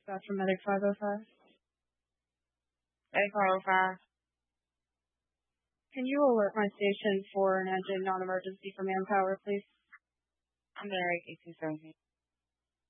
That's from Medic 505. Medic 505. Can you alert my station for an engine non-emergency for manpower, please? I'm Derek 827.